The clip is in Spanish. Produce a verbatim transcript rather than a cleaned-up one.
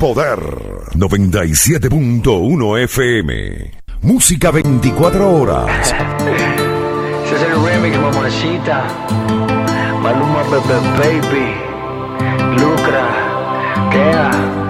Poder noventa y siete punto uno F M. Música veinticuatro horas. Ese es el remix, mamacita. Maluma, Bebe Baby. Lucra. Kea.